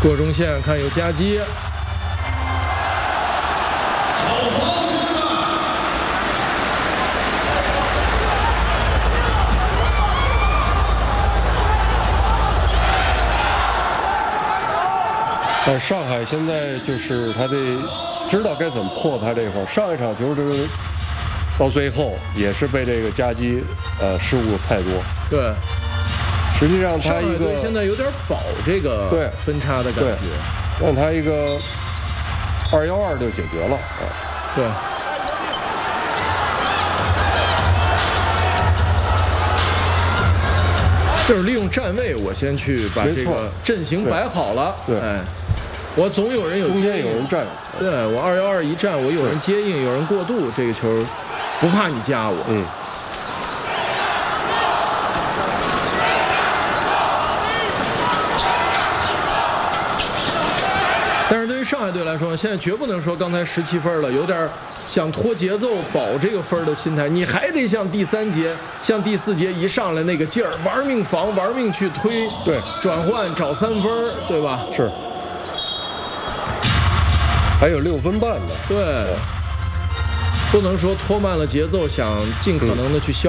过中线看有夹击。 但上海现在就是他得知道该怎么破他这块。上一场球就是到最后也是被这个夹击失误太多。 对， 实际上他一个上海队现在有点保这个对分差的感觉， 让他一个2-1-2就解决了啊。 对。 就是利用站位，我先去把这个阵型摆好了。 对， 哎，我总有人有中间有人站。 对我2-1-2一站，我有人接应，有人过渡，这个球不怕你夹我。 嗯。 但是对于上海队来说，现在绝不能说刚才17分了，有点想拖节奏保这个分的心态，你还得像第3节、像第4节一上来那个劲儿，玩命防、玩命去推， 对， 转换找3分，对吧？ 是。还有6分半呢。 对，不能说拖慢了节奏，想尽可能的去消。